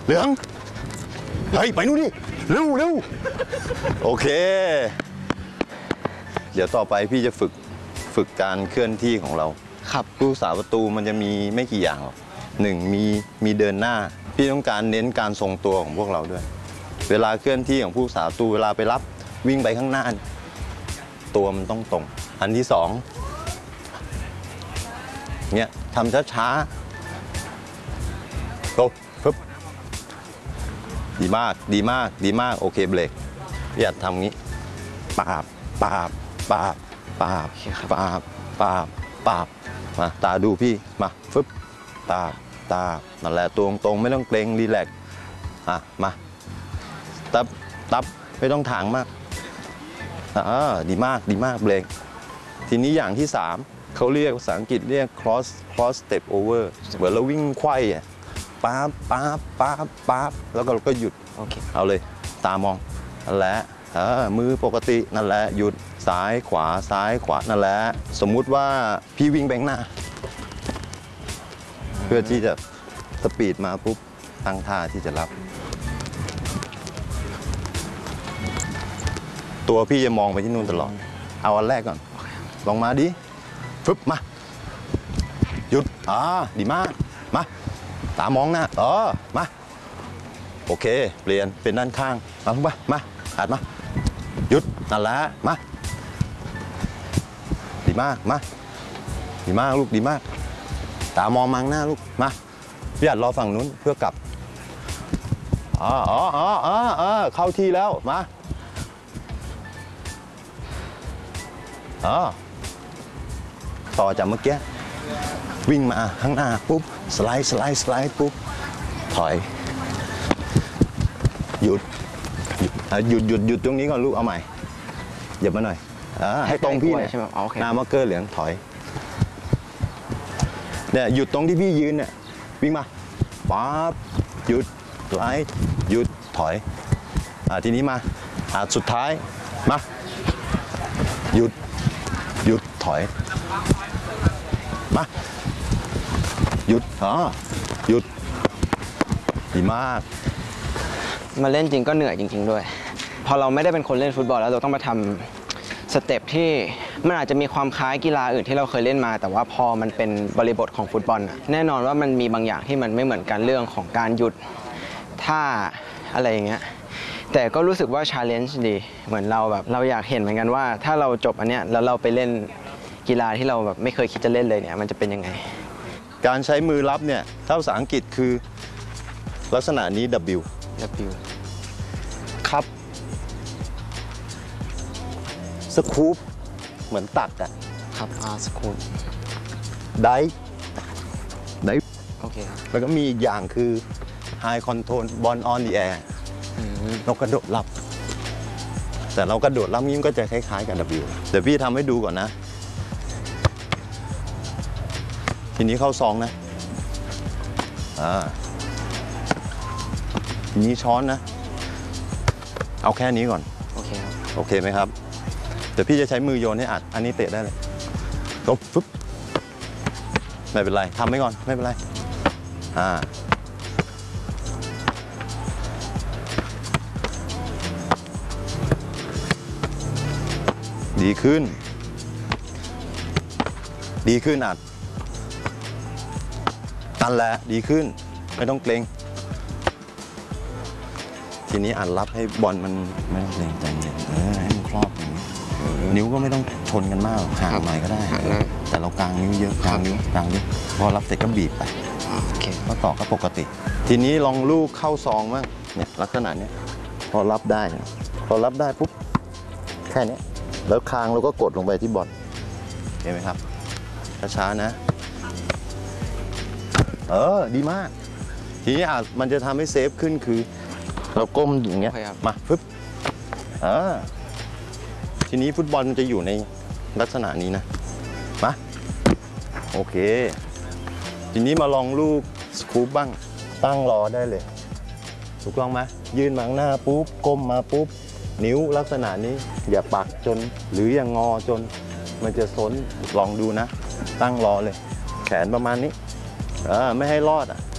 เหลืองเฮ้ยไปนู่นดิเร็วโอเคเดี๋ยวต่อไปพี่จะฝึกการเคลื่อนที่ของเราครับผู้รักษาประตูมันจะมีไม่กี่อย่างหรอกหนึ่งมีเดินหน้าพี่ต้องการเน้นการทรงตัวของพวกเราด้วยเวลาเคลื่อนที่ของผู้รักษาประตูเวลาไปรับวิ่งไปข้างหน้าตัวมันต้องตรงอันที่สองเนี่ยทำช้าๆตบปึ๊บดีมากโอเคเบรกอย่าทำงี้ปาบมาตาดูพี่มาฟึบตานั่นแหละตัวตรงไม่ต้องเกรงรีแลกซ์มาตับไม่ต้องถางมากดีมากเบรกทีนี้อย่างที่3เขาเรียกภาษาอังกฤษเรียก cross step over เหมือนเราวิ่งไขว้ป๊าบแล้วก็หยุดโอเคเอาเลยตามองนั่นแหละมือปกตินั่นแหละหยุดซ้ายขวานั่นแหละสมมุติว่าพี่วิ่งแบงหน้าเพื่อที่จะสปีดมาปุ๊บตั้งท่าที่จะรับตัวพี่จะมองไปที่นู่นตลอดเอาอันแรกก่อนลองมาดิฟึบมาหยุดดีมากมาตามองหน้ามาโอเคเปลี่ยนเป็นด้านข้างเอาลงมาหัดมาหยุดนั่นแหละมาดีมากลูกดีมากตามองมังหน้าลูกมาพี่อัดรอฝั่งนู้นเพื่อกลับเข้าที่แล้วมาต่อจากเมื่อกี้วิ่งมาข้างหน้าปุ๊บสไลด์ปุ๊บถอยหยุดตรงนี้ก่อนลูกเอาใหม่หยิบมาหน่อยให้ตรงพี่เนี่ยหน้ามาร์คเกอร์เหลืองถอยเนี่ยหยุดตรงที่พี่ยืนเนี่ยวิ่งมาปั๊บหยุดสไลด์หยุดถอยทีนี้มาสุดท้ายมาหยุดถอยมาหยุดหยุดดีมากมาเล่นจริงก็เหนื่อยจริงๆด้วยพอเราไม่ได้เป็นคนเล่นฟุตบอลแล้วเราต้องมาทำสเต็ปที่มันอาจจะมีความคล้ายกีฬาอื่นที่เราเคยเล่นมาแต่ว่าพอมันเป็นบริบทของฟุตบอลแน่นอนว่ามันมีบางอย่างที่มันไม่เหมือนกันเรื่องของการหยุดท่าอะไรอย่างเงี้ยแต่ก็รู้สึกว่า challenge ดีเหมือนเราอยากเห็นเหมือนกันว่าถ้าเราจบอันเนี้ยแล้วเราไปเล่นกีฬาที่เราแบบไม่เคยคิดจะเล่นเลยเนี่ยมันจะเป็นยังไงการใช้มือรับเนี่ยถ้าภาษาอังกฤษคือลักษณะนี้ W ครับสคูปเหมือนตักครับสคูปได้โอเคแล้วก็มีอีกอย่างคือ High Control Ball on the air เรากระโดดรับแต่เรากระโดดรับนี้มันก็จะคล้ายๆกับ W เดี๋ยวพี่ทำให้ดูก่อนนะทีนี้เข้าซองนะทีนี้ช้อนนะเอาแค่นี้ก่อนโอเคครับโอเคไหมครับเดี๋ยวพี่จะใช้มือโยนให้อัดอันนี้เตะได้เลยตบฟึบไม่เป็นไรทำไว้ก่อนไม่เป็นไรดีขึ้นอัดนั่นแหละดีขึ้นไม่ต้องเกรงทีนี้อัดรับให้บอลมันไม่ต้องเกรงใจเย็นให้มันครอบอย่างนี้นิ้วก็ไม่ต้องชนกันมากห่างหน่อยก็ได้แต่เรากางนิ้วเยอะกางนิ้วพอรับเสร็จก็บีบไปก็ต่อก็ปกติทีนี้ลองลูกเข้าซองบ้างเนี่ยลักษณะนี้พอรับได้ปุ๊บแค่นี้แล้วคางเราก็กดลงไปที่บอลเห็นไหมครับช้าๆนะดีมากทีนี้มันจะทำให้เซฟขึ้นคือเราก้มอย่างเงี้ยมาฟึบทีนี้ฟุตบอลมันจะอยู่ในลักษณะนี้นะมาโอเคทีนี้มาลองลูกสกู๊ปบ้างตั้งรอได้เลยถูกต้องไหมยืนมาข้างหน้าปุ๊บก้มมาปุ๊บนิ้วลักษณะนี้อย่าปักจนหรืออย่างงอจนมันจะซ้นลองดูนะตั้งรอเลยแขนประมาณนี้ไม่ให้รอด